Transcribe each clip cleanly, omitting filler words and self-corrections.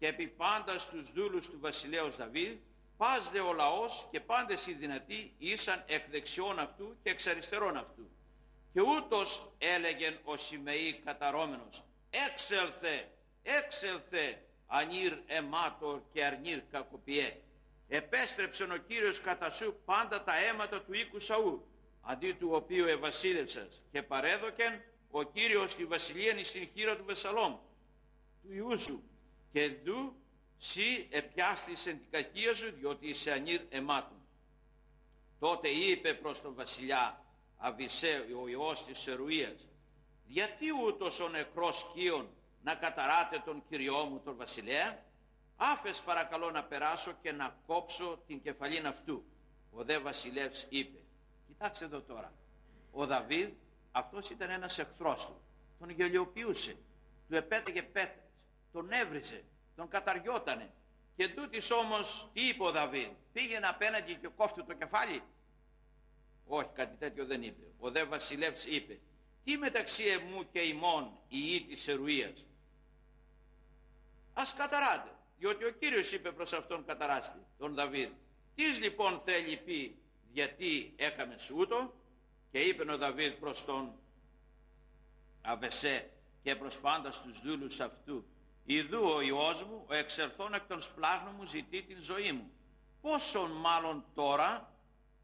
και επί πάντα στους δούλους του βασιλέως Δαβίδ, πας δε ο λαός και πάντες οι δυνατοί ήσαν εκ δεξιών αυτού και εξ αριστερών αυτού. Και ούτως έλεγεν ο Σιμεή καταρώμενος, έξελθε, έξελθε, ανήρ αιμάτωρ και αρνήρ κακοποιέ. Επέστρεψεν ο Κύριος κατά σου πάντα τα αίματα του οίκου Σαούλ, αντί του οποίου ευασίλευσας, και παρέδοκεν ο Κύριος τη βασιλείαν εις την χείρα του Βεσσαλόμ, του ιού σου, και δου σοι επιάστησεν την κακία σου, διότι είσαι ανήρ αιμάτων. Τότε είπε προς τον βασιλιά Αβισέ, ο ιός της Σερουίας, γιατί ούτως ο νεκρός σκίων να καταράτε τον κυριό μου τον βασιλέα? Άφες παρακαλώ να περάσω και να κόψω την κεφαλήν αυτού. Ο δε βασιλεύς είπε, κοιτάξτε εδώ τώρα, ο Δαβίδ αυτός ήταν ένας εχθρός του, τον γελιοποιούσε, του επέταγε πέτρες, τον έβριζε, τον καταριότανε, και τούτης όμως τι είπε ο Δαβίδ? Πήγαινε απέναντι και κόφτει το κεφάλι? Όχι, κάτι τέτοιο δεν είπε. Ο δε βασιλεύς είπε, τι μεταξύ εμού και ημών η γη της Σερουίας? Ας καταράτε, διότι ο Κύριος είπε προς αυτόν καταράστη, τον Δαβίδ. Τις λοιπόν θέλει πει, γιατί έκαμε σου ούτω? Και είπε ο Δαβίδ προς τον Αβεσέ και προς πάντα στους δούλους αυτού, ιδού ο ιός μου, ο εξερθών εκ των σπλάχνων μου ζητεί την ζωή μου. Πόσον μάλλον τώρα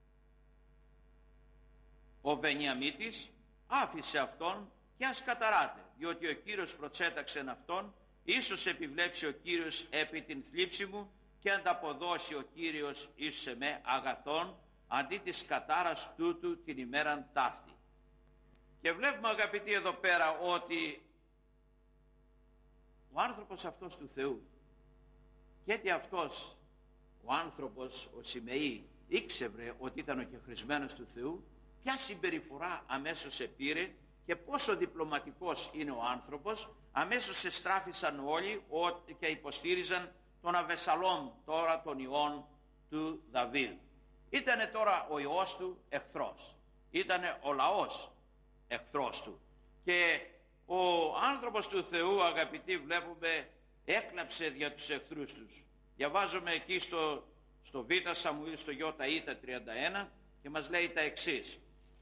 ο Βενιαμίτης άφησε αυτόν και ας καταράτε, διότι ο Κύριος προτσέταξεν αυτόν, ίσως επιβλέψει ο Κύριος επί την θλίψη μου και ανταποδώσει ο Κύριος εις σε με αγαθόν αντί της κατάρας τούτου την ημέραν ταύτη. Και βλέπουμε, αγαπητοί, εδώ πέρα ότι ο άνθρωπος αυτός του Θεού, γιατί αυτός ο άνθρωπος, ο Σιμεή, ήξερε ότι ήταν ο κεχρισμένος του Θεού, ποια συμπεριφορά αμέσως επήρε και πόσο διπλωματικός είναι ο άνθρωπος, αμέσως εστράφησαν όλοι και υποστήριζαν τον Αβεσσαλόμ, τώρα τον ιόν του Δαβίδ. Ήτανε τώρα ο ιός του εχθρός, ήτανε ο λαός εχθρός του, και ο άνθρωπος του Θεού, αγαπητοί, βλέπουμε έκλαψε δια τους εχθρούς τους. Διαβάζουμε εκεί στο Β Σαμουήλ, στο Ιώτα 31, και μας λέει τα εξής.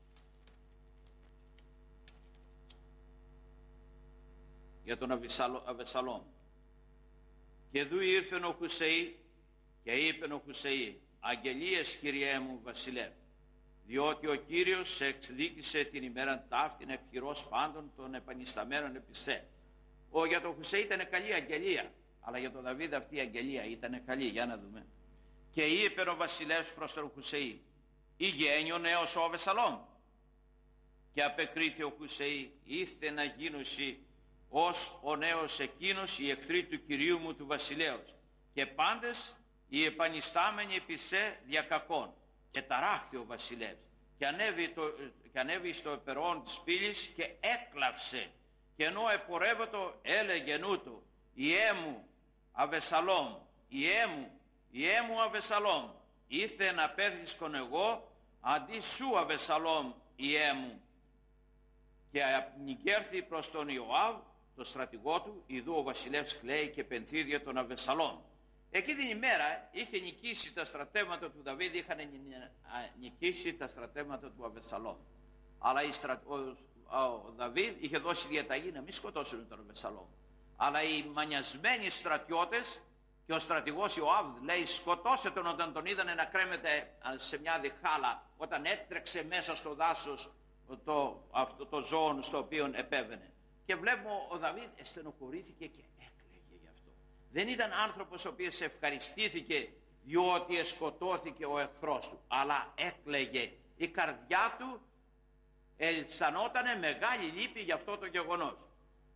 Για τον Αβεσσαλόμ. Και δού ήρθεν ο Χουσεή και είπεν ο Χουσεή, αγγελίες Κυριέ μου βασιλεύ, διότι ο Κύριος σε εξδίκησε την ημέραν ταύτην εκ χειρός πάντων των επανισταμένων επισέ. Για τον Χουσεή ήταν καλή αγγελία, αλλά για τον Δαβίδ αυτή η αγγελία ήταν καλή. Για να δούμε. Και είπε ο βασιλεύς προς τον Χουσεή, ηγένει ο νέος ο Αβεσσαλόμ? Και απεκρίθη ο Χουσεή, ήρθε να γίνωση ως ο νέος εκείνος οι εχθροί του Κυρίου μου του βασιλέως, και πάντες οι επανιστάμενοι επισέ διακακών. Και ταράχθη ο βασιλεύς και ανέβη στο επερόν της πύλης και έκλαυσε, και ενώ επορεύωτο έλεγε νούτο, «Ιέ μου Αβεσσαλόμ, Ιέ μου Αβεσσαλόμ, ήθε να πέθυσκον εγώ αντί σου Αβεσσαλόμ, Ιέ μου». Και νικέρθη προς τον Ιωάβ, το στρατηγό του, ιδού ο βασιλεύς κλαίει και πενθίδια τον Αβεσσαλόμ. Εκείνη την ημέρα είχε νικήσει τα στρατεύματα του Δαβίδ, είχαν νικήσει τα στρατεύματα του Αβεσσαλόμ. Αλλά ο Δαβίδ είχε δώσει διαταγή να μην σκοτώσουν τον Αβεσσαλόμ. Αλλά οι μανιασμένοι στρατιώτες και ο στρατηγός Ιωάβ λέει, σκοτώστε τον, όταν τον είδανε να κρέμεται σε μια διχάλα, όταν έτρεξε μέσα στο δάσος αυτό το ζώο στο οποίο επέβαινε. Και βλέπουμε ο Δαβίδ στενοχωρήθηκε και έκλαιγε γι' αυτό. Δεν ήταν άνθρωπος ο οποίος ευχαριστήθηκε διότι σκοτώθηκε ο εχθρός του, αλλά έκλαιγε. Η καρδιά του αισθανότανε μεγάλη λύπη για αυτό το γεγονός.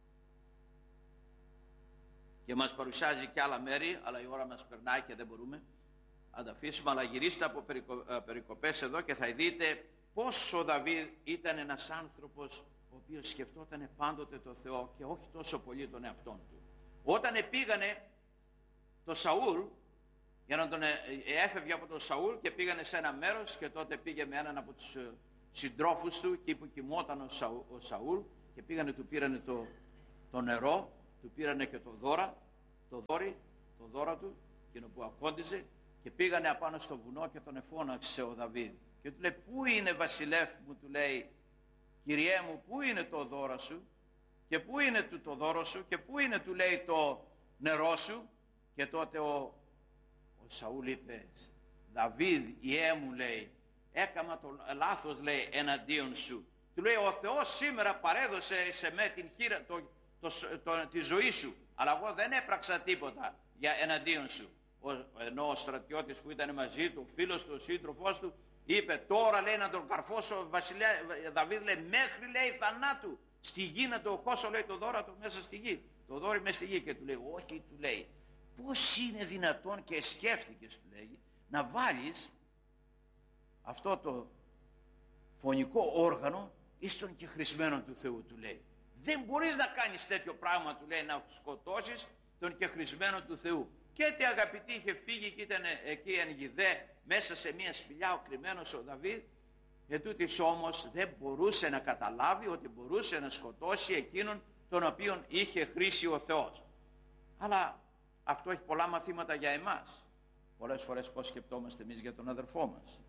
Και μας παρουσιάζει και άλλα μέρη, αλλά η ώρα μας περνάει και δεν μπορούμε να τα αφήσουμε. Αλλά γυρίστε από περικοπές εδώ και θα δείτε πως ο Δαβίδ ήταν ένας άνθρωπος ο οποίος σκεφτόταν πάντοτε το Θεό και όχι τόσο πολύ τον εαυτόν του. Όταν πήγανε το Σαούλ, για να τον έφευγε από τον Σαούλ και πήγανε σε ένα μέρος, και τότε πήγε με έναν από τους συντρόφους του εκεί που κοιμόταν ο Σαούλ, και πήγανε, του πήρανε το νερό, του πήρανε και το δώρι το δώρο του, εκείνο που ακόντιζε, και πήγανε απάνω στο βουνό και τον εφώναξε ο Δαβίδ. Και του λέει, πού είναι βασιλεύ μου, του λέει, Κυριέ μου, πού είναι το δώρο σου και πού είναι το δώρο σου και πού είναι, του λέει, το νερό σου. Και τότε ο Σαούλ είπε, Δαβίδ, ιέ μου, λέει, έκαμα το λάθος, λέει, εναντίον σου. Του λέει, ο Θεός σήμερα παρέδωσε σε με την χείρα, τη ζωή σου, αλλά εγώ δεν έπραξα τίποτα για εναντίον σου. Ενώ ο στρατιώτης που ήταν μαζί του, ο φίλος του, ο σύντροφός του, είπε, τώρα, λέει, να τον καρφώσω, Δαβίδ, λέει, μέχρι, λέει, θανάτου στη γη, να το χώσω, λέει, το δώρο του μέσα στη γη, το δώρο μέσα στη γη. Και του λέει, όχι, του λέει, πώς είναι δυνατόν, και σκέφτηκες, του λέει, να βάλεις αυτό το φωνικό όργανο εις τον κεχρισμένο του Θεού, του λέει. Δεν μπορείς να κάνεις τέτοιο πράγμα, του λέει, να σκοτώσεις τον κεχρισμένο του Θεού. Και τι, αγαπητοί, είχε φύγει και ήταν εκεί εν Γιδέ, μέσα σε μια σπηλιά, ο κρυμμένος ο Δαβίδ. Ετούτοις όμως δεν μπορούσε να καταλάβει ότι μπορούσε να σκοτώσει εκείνον τον οποίον είχε χρήσει ο Θεός. Αλλά αυτό έχει πολλά μαθήματα για εμάς. Πολλές φορές πώς σκεπτόμαστε εμείς για τον αδερφό μας,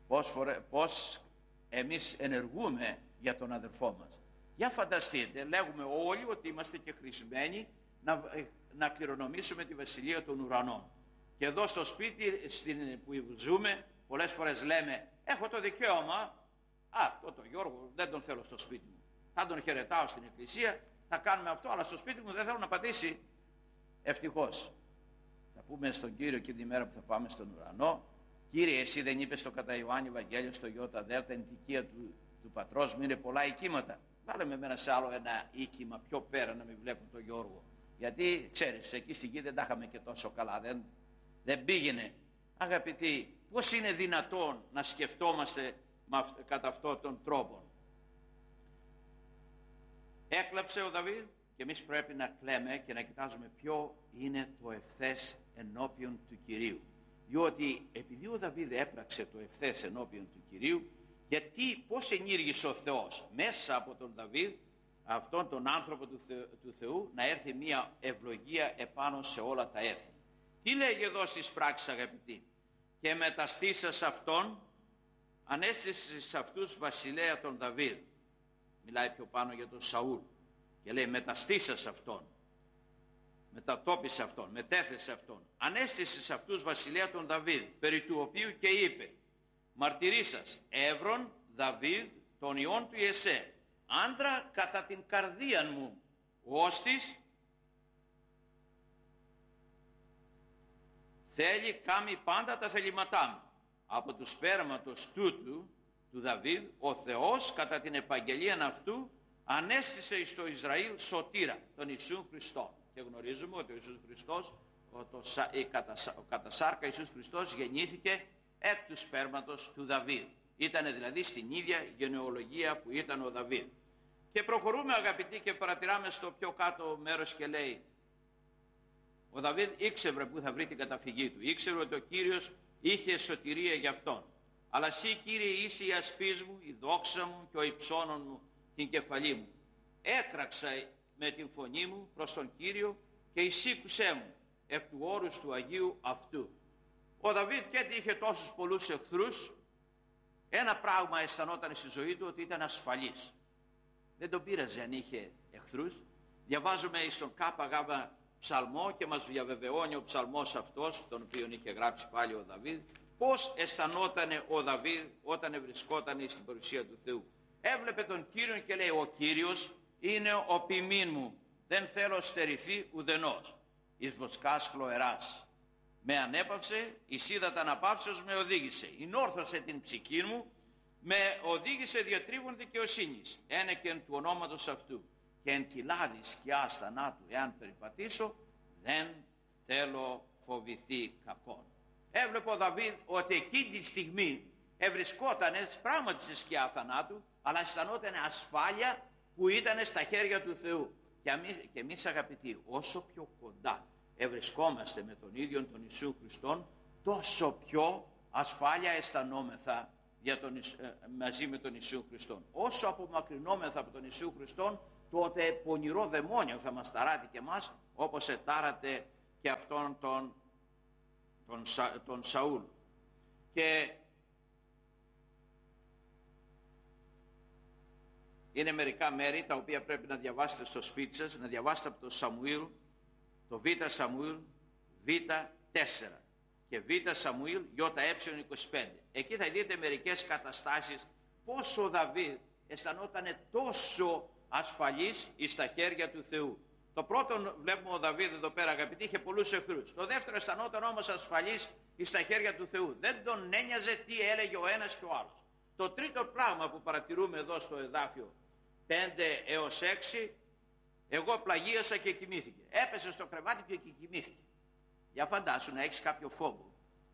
πώς εμείς ενεργούμε για τον αδερφό μας. Για φανταστείτε, λέγουμε όλοι ότι είμαστε και χρησμένοι να κληρονομήσουμε τη βασιλεία των ουρανών. Και εδώ στο σπίτι που ζούμε, πολλές φορές λέμε, έχω το δικαίωμα, αυτό το Γιώργο δεν τον θέλω στο σπίτι μου. Θα τον χαιρετάω στην εκκλησία, θα κάνουμε αυτό, αλλά στο σπίτι μου δεν θέλω να πατήσει. Ευτυχώς. Θα πούμε στον Κύριο εκείνη τη μέρα που θα πάμε στον ουρανό, Κύριε, εσύ δεν είπες στο κατά Ιωάννη Ευαγγέλιο στο Ιώτα Δέλτα, εν την οικία του πατρός μου είναι πολλά οικήματα. Βάλε με μένα σε άλλο ένα οίκημα πιο πέρα να μην βλέπουν τον Γιώργο. Γιατί ξέρεις, εκεί στην γη δεν τα είχαμε και τόσο καλά, δεν πήγαινε. Αγαπητοί, πώς είναι δυνατόν να σκεφτόμαστε κατά αυτόν τον τρόπο? Έκλαψε ο Δαβίδ, και εμείς πρέπει να κλαίμε και να κοιτάζουμε ποιο είναι το ευθές ενώπιον του Κυρίου. Διότι επειδή ο Δαβίδ έπραξε το ευθές ενώπιον του Κυρίου, γιατί πώς ενήργησε ο Θεός μέσα από τον Δαβίδ, αυτόν τον άνθρωπο του Θεού, να έρθει μια ευλογία επάνω σε όλα τα έθνη. Τι λέγει εδώ στις πράξεις, αγαπητοί? Και μεταστήσας αυτόν, ανέστησες σε αυτούς βασιλέα τον Δαβίδ. Μιλάει πιο πάνω για τον Σαούλ και λέει μεταστήσας αυτόν, μετατόπισε αυτόν, μετέθεσε αυτόν, ανέστησε σε αυτούς βασιλέα τον Δαβίδ, περί του οποίου και είπε, μαρτυρήσας Εύρον Δαβίδ τον ιών του Ιεσέ, άντρα κατά την καρδίαν μου, ώστις θέλει κάμει πάντα τα θελήματά μου. Από του σπέρματος τούτου του Δαβίδ ο Θεός κατά την επαγγελία αυτού ανέστησε εις το Ισραήλ σωτήρα, τον Ιησού Χριστό. Και γνωρίζουμε ότι ο Ιησούς Χριστός, ο κατά σάρκα Ιησούς Χριστός γεννήθηκε εκ του σπέρματος του Δαβίδ. Ήτανε δηλαδή στην ίδια γενεολογία που ήταν ο Δαβίδ. Και προχωρούμε, αγαπητοί, και παρατηράμε στο πιο κάτω μέρος και λέει, ο Δαβίδ ήξερε που θα βρει την καταφυγή του, ήξερε ότι ο Κύριος είχε σωτηρία για αυτόν. Αλλά εσύ, Κύριε, είσαι η ασπής μου, η δόξα μου και ο υψώνων μου, την κεφαλή μου. Έκραξα με την φωνή μου προς τον Κύριο και εισήκουσέ μου εκ του όρους του Αγίου αυτού. Ο Δαβίδ, και είχε τόσους πολλούς εχθρούς, ένα πράγμα αισθανόταν στη ζωή του, ότι ήταν ασφαλής. Δεν τον πείραζε αν είχε εχθρούς. Διαβάζουμε στον ΚΓ ψαλμό και μας διαβεβαιώνει ο ψαλμός αυτός, τον οποίο είχε γράψει πάλι ο Δαβίδ, πώς αισθανόταν ο Δαβίδ όταν βρισκόταν στην παρουσία του Θεού. Έβλεπε τον Κύριο και λέει, ο Κύριος είναι ο ποιμήν μου, δεν θέλω στερηθεί ουδενός. Εις βοσκάς χλωεράς με ανέπαυσε, εις ύδατα αναπαύσεως με οδήγησε. Ενόρθωσε την ψυχή μου, με οδήγησε διατρίβων δικαιοσύνης, ένεκεν του ονόματος αυτού. Και εν κοιλάδι σκιάς θανάτου εάν περιπατήσω, δεν θέλω φοβηθεί κακόν. Έβλεπε ο Δαβίδ ότι εκείνη τη στιγμή ευρισκόταν πράγματι στη σκιά θανάτου, αλλά αισθανόταν ασφάλεια που ήταν στα χέρια του Θεού. Και εμείς, αγαπητοί, όσο πιο κοντά ευρισκόμαστε με τον ίδιο τον Ιησού Χριστόν, τόσο πιο ασφάλεια αισθανόμεθα μαζί με τον Ιησού Χριστόν. Όσο απομακρυνόμεθα από τον Ιησού Χριστόν, τότε πονηρό δαιμόνιο θα μας ταράτει και εμάς, όπως ετάρατε και αυτόν τον Σαούλ. Και είναι μερικά μέρη τα οποία πρέπει να διαβάσετε στο σπίτι σας, να διαβάσετε από το Σαμουήλ, το Β Σαμουήλ Β4 και Β Σαμουήλ Ι25. Εκεί θα δείτε μερικές καταστάσεις πόσο ο Δαβίδ αισθανόταν τόσο ασφαλής εις τα χέρια του Θεού. Το πρώτο βλέπουμε ο Δαβίδ εδώ πέρα, αγαπητοί, είχε πολλούς εχθρούς. Το δεύτερο, αισθανόταν όμως ασφαλής εις τα χέρια του Θεού. Δεν τον ένοιαζε τι έλεγε ο ένας και ο άλλος. Το τρίτο πράγμα που παρατηρούμε εδώ στο εδάφιο 5 έως 6, εγώ πλαγίασα και κοιμήθηκε. Έπεσε στο κρεβάτι και κοιμήθηκε. Για φαντάσου να έχεις κάποιο φόβο,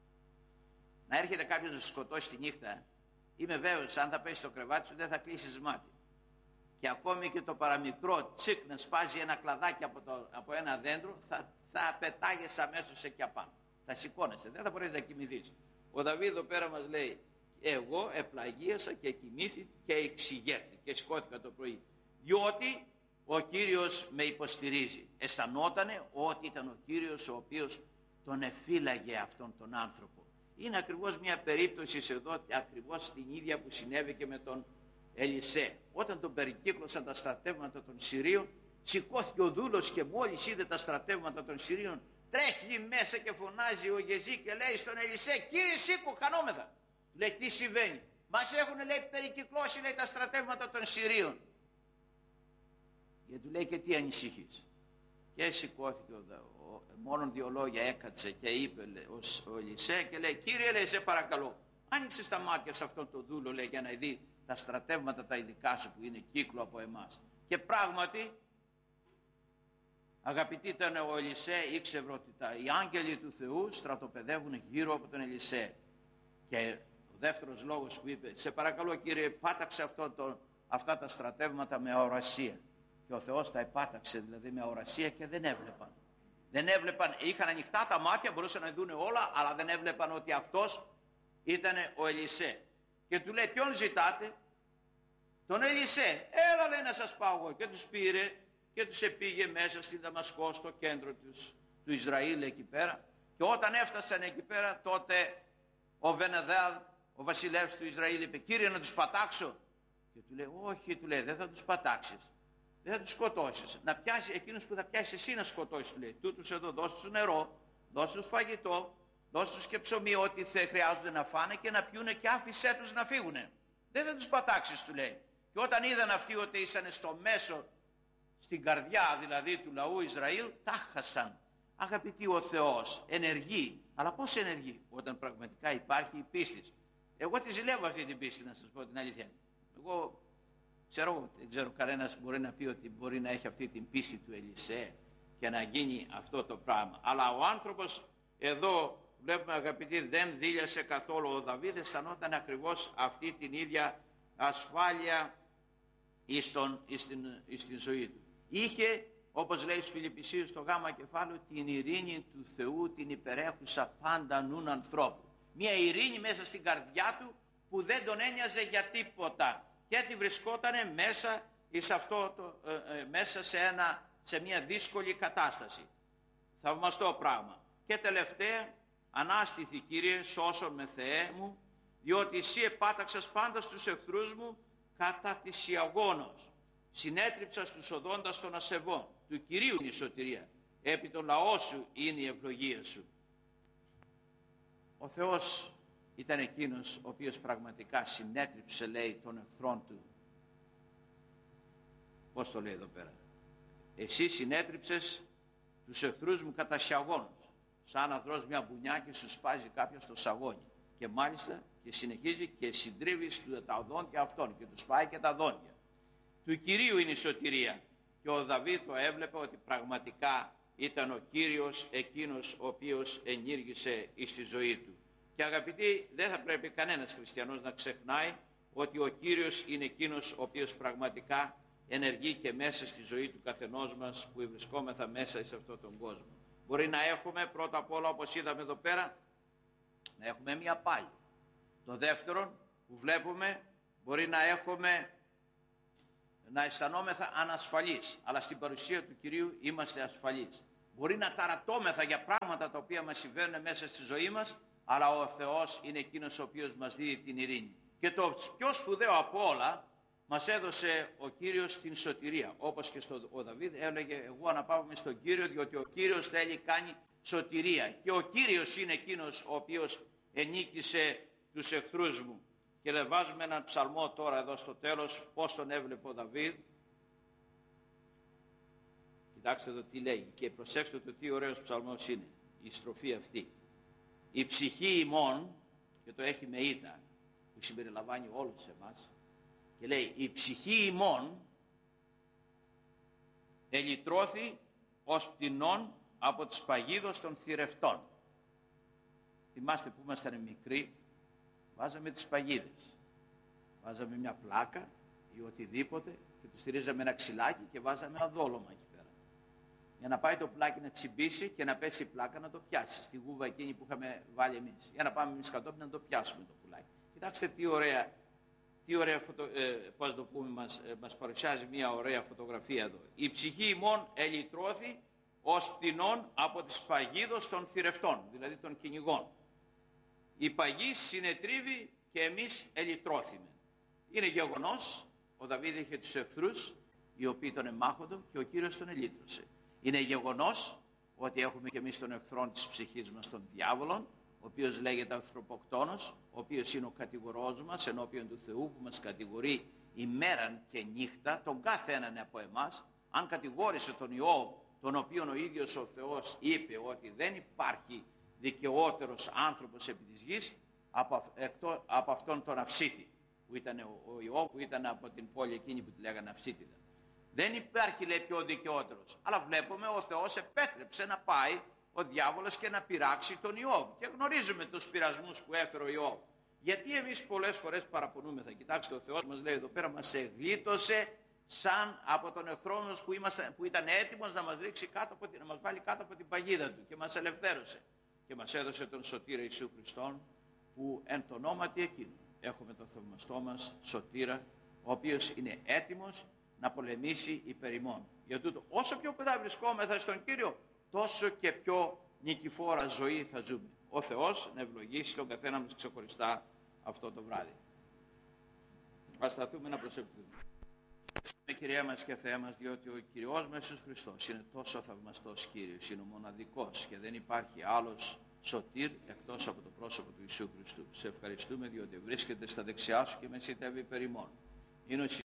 να έρχεται κάποιος να σου σκοτώσει τη νύχτα. Είμαι βέβαιος, αν θα πέσει στο κρεβάτι σου δεν θα κλείσεις μάτι. Και ακόμη και το παραμικρό τσικ να σπάζει ένα κλαδάκι από ένα δέντρο, θα πετάγεσαι αμέσως εκεί απάνω. Θα σηκώνεσαι, δεν θα μπορείς να κοιμηθείς. Ο Δαβίδ εδώ πέρα μας λέει, εγώ επλαγίασα και κοιμήθη και εξηγέρθη και σηκώθηκα το πρωί. Διότι ο Κύριος με υποστηρίζει. Αισθανότανε ότι ήταν ο Κύριος ο οποίος τον εφύλαγε αυτόν τον άνθρωπο. Είναι ακριβώς μια περίπτωση εδώ, ακριβώς την ίδια που συνέβη και με τον Ελισέ. Όταν τον περικύκλωσαν τα στρατεύματα των Συρίων, σηκώθηκε ο δούλος και μόλις είδε τα στρατεύματα των Συρίων, τρέχει μέσα και φωνάζει ο Γεζή και λέει στον Ελισέ, κύριε σήκω, χανόμεθα. Λέει, τι συμβαίνει? Μας έχουν, λέει, περικυκλώσει, λέει, τα στρατεύματα των Συρίων. Και του λέει, και τι ανησυχείς? Και σηκώθηκε μόνον 2 λόγια έκατσε και είπε ο Ελισέ και λέει, κύριε, λέει, σε παρακαλώ, άνοιξε τα μάτια σε αυτόν τον δούλο, λέει, για να δει τα στρατεύματα τα ειδικά σου που είναι κύκλο από εμάς. Και πράγματι, αγαπητοί, ήταν ο Ελισέ, ήξερε ότι οι άγγελοι του Θεού στρατοπεδεύουν γύρω από τον Ελισέ. Και ο δεύτερος λόγος που είπε, σε παρακαλώ κύριε, πάταξε αυτά τα στρατεύματα με αορασία. Και ο Θεός τα επάταξε δηλαδή με αορασία και δεν έβλεπαν. Δεν έβλεπαν, είχαν ανοιχτά τα μάτια, μπορούσαν να δουν όλα, αλλά δεν έβλεπαν ότι αυτός ήταν ο Ελισέ. Και του λέει, ποιον ζητάτε? Τον Ελισέ. Έλα, λέει, να σας πάω εγώ. Και τους πήρε και τους επήγε μέσα στην Δαμασκό, στο κέντρο του Ισραήλ εκεί πέρα. Και όταν έφτασαν εκεί πέρα, τότε ο Βενεδάδ, ο βασιλεύς του Ισραήλ, είπε, κύριε, να τους πατάξω? Και του λέει, όχι, του λέει, δεν θα τους πατάξεις, δεν θα τους σκοτώσεις. Να πιάσει εκείνους που θα πιάσει εσύ να σκοτώσεις, του λέει. Τούτους εδώ δώσ' τους νερό, δώσ' τους φαγητό, δώσ' τους και ψωμί, ό,τι χρειάζονται να φάνε και να πιούνε, και άφησέ τους να φύγουνε. Δεν θα τους πατάξεις, του λέει. Και όταν είδαν αυτοί ότι ήσανε στο μέσο, στην καρδιά δηλαδή του λαού Ισραήλ, τα χάσαν. Αγαπητοί, ο Θεός ενεργεί. Αλλά πώς ενεργεί? Όταν πραγματικά υπάρχει η πίστη. Εγώ τη ζηλεύω αυτή την πίστη, να σας πω την αλήθεια. Εγώ δεν ξέρω κανένας μπορεί να πει ότι μπορεί να έχει αυτή την πίστη του Ελισέ και να γίνει αυτό το πράγμα. Αλλά ο άνθρωπος εδώ βλέπουμε, αγαπητοί, δεν δίλιασε καθόλου. Ο Δαβίδ αισθανόταν ακριβώς αυτή την ίδια ασφάλεια στην ζωή του. Είχε, όπως λέει στους Φιλιππισίους στο γάμα κεφάλαιο, την ειρήνη του Θεού, την υπερέχουσα πάντα νουν ανθρώπου. Μια ειρήνη μέσα στην καρδιά του που δεν τον ένοιαζε για τίποτα και τη βρισκότανε μέσα σε μια δύσκολη κατάσταση. Θαυμαστό πράγμα. Και τελευταία, ανάστηθη Κύριε, σώσον με Θεέ μου, διότι εσύ επάταξας πάντα στους εχθρούς μου κατά της ιαγώνος. Συνέτριψα στους οδόντας των ασεβών. Του Κυρίου είναι η σωτηρία. Επί τον λαό σου είναι η ευλογία σου. Ο Θεός ήταν εκείνος ο οποίος πραγματικά συνέτριψε, λέει, των εχθρών του. Πώς το λέει εδώ πέρα? Εσύ συνέτριψες τους εχθρούς μου κατά σαγόνους. Σαν να τρως μια μπουνιά και σου σπάζει κάποιος το σαγόνι. Και μάλιστα και συνεχίζει και συντρίβει τα οδόντια αυτών και του σπάει και τα δόντια. Του Κυρίου είναι η σωτηρία. Και ο Δαβίδ το έβλεπε ότι πραγματικά ήταν ο Κύριος εκείνος ο οποίος ενήργησε στη ζωή του. Και αγαπητοί, δεν θα πρέπει κανένας χριστιανός να ξεχνάει ότι ο Κύριος είναι εκείνος ο οποίος πραγματικά ενεργεί και μέσα στη ζωή του καθενός μας που βρισκόμεθα μέσα σε αυτόν τον κόσμο. Μπορεί να έχουμε πρώτα απ' όλα, όπως είδαμε εδώ πέρα, να έχουμε μια πάλη. Το δεύτερο που βλέπουμε, μπορεί να αισθανόμεθα ανασφαλείς, αλλά στην παρουσία του Κυρίου είμαστε ασφαλείς. Μπορεί να ταρατώμεθα για πράγματα τα οποία μας συμβαίνουν μέσα στη ζωή μας, αλλά ο Θεός είναι εκείνος ο οποίος μας δίδει την ειρήνη. Και το πιο σπουδαίο από όλα, μας έδωσε ο Κύριος την σωτηρία. Όπως και ο Δαβίδ έλεγε, εγώ αναπαύομαι στον Κύριο, διότι ο Κύριος θέλει κάνει σωτηρία. Και ο Κύριος είναι εκείνος ο οποίος ενίκησε τους εχθρούς μου. Και βάζουμε έναν ψαλμό τώρα εδώ στο τέλος, πώς τον έβλεπε ο Δαβίδ. Κοιτάξτε εδώ τι λέει και προσέξτε το τι ωραίος ψαλμός είναι, η στροφή αυτή. Η ψυχή ημών, και το έχει με ήττα, που συμπεριλαμβάνει όλους εμάς, και λέει η ψυχή ημών ελυτρώθη ως πτηνών από τις παγίδες των θηρευτών. Θυμάστε που ήμασταν μικροί, βάζαμε τις παγίδες, βάζαμε μια πλάκα ή οτιδήποτε και του στηρίζαμε ένα ξυλάκι και βάζαμε ένα δόλωμα εκεί πέρα. Για να πάει το πλάκι να τσιμπήσει και να πέσει η πλάκα να το πιάσει στη γούβα εκείνη που είχαμε βάλει εμείς. Για να πάμε εμείς κατόπιν να το πιάσουμε το πουλάκι. Κοιτάξτε τι ωραία πώς να το πούμε, μας παρουσιάζει μια ωραία φωτογραφία εδώ. Η ψυχή ημών ελυτρώθη ως πτηνών από τις παγίδες των θηρευτών, δηλαδή των κυνηγών. Η παγή συνετρίβει και εμείς ελυτρώθημε. Είναι γεγονός, ο Δαβίδ είχε τους εχθρούς, οι οποίοι τον εμάχοντο και ο Κύριος τον ελύτρωσε. Είναι γεγονός ότι έχουμε και εμείς τον εχθρόν της ψυχής μας, τον διάβολον, ο οποίος λέγεται ανθρωποκτόνος, ο οποίος είναι ο κατηγορός μας ενώπιον του Θεού που μας κατηγορεί ημέραν και νύχτα, τον κάθε έναν από εμάς. Αν κατηγόρησε τον Ιώβ, τον οποίον ο ίδιος ο Θεός είπε ότι δεν υπάρχει δικαιότερος άνθρωπος επί της γης από αυτόν τον Αυσίτη, που ήταν ο Ιώβ, που ήταν από την πόλη εκείνη που τη λέγανε Αυσίτιδα. Δεν υπάρχει, λέει, πιο δικαιότερος. Αλλά βλέπουμε ο Θεός επέτρεψε να πάει ο διάβολος και να πειράξει τον Ιώβ. Και γνωρίζουμε τους πειρασμούς που έφερε ο Ιώβ. Γιατί εμείς πολλές φορές παραπονούμεθα. Κοιτάξτε, ο Θεός μας λέει εδώ πέρα, μας εγλίτωσε σαν από τον εχθρό μας που ήταν έτοιμος να μας ρίξει να μας βάλει κάτω από την παγίδα του και μας ελευθέρωσε. Και μας έδωσε τον σωτήρα Ιησού Χριστόν, που εν το ονόματι εκείνου έχουμε τον θαυμαστό μας σωτήρα, ο οποίος είναι έτοιμος να πολεμήσει υπέρ ημών. Για τούτο, όσο πιο κοντά βρισκόμεθα στον Κύριο, τόσο και πιο νικηφόρα ζωή θα ζούμε. Ο Θεός να ευλογήσει τον καθένα μας ξεχωριστά αυτό το βράδυ. Ας σταθούμε να προσευχηθούμε. Κυρία μας και Θεέ μας, διότι ο Κυριός μας Ιησούς Χριστός είναι τόσο θαυμαστός Κύριος, είναι ο μοναδικός και δεν υπάρχει άλλος σωτήρ εκτός από το πρόσωπο του Ιησού Χριστού. Σε ευχαριστούμε διότι βρίσκεται στα δεξιά σου και μεσητεύει υπέρ ημών. Είναι ο